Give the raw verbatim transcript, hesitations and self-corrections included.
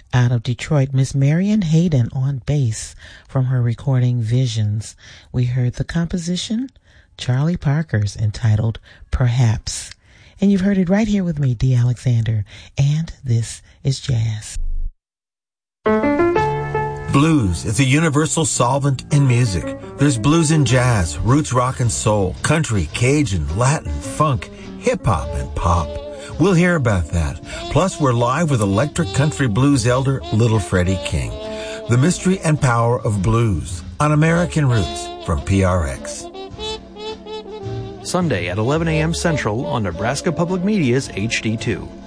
Out of Detroit, Miss Marian Hayden on bass from her recording Visions. We heard the composition, Charlie Parker's, entitled Perhaps. And you've heard it right here with me, Dee Alexander, and this is Jazz. Blues is a universal solvent in music. There's blues in jazz, roots rock and soul, country, Cajun, Latin, funk, hip-hop, and pop. We'll hear about that. Plus, we're live with electric country blues elder Little Freddie King. The mystery and power of blues on American Roots from P R X. Sunday at eleven a.m. Central on Nebraska Public Media's H D two.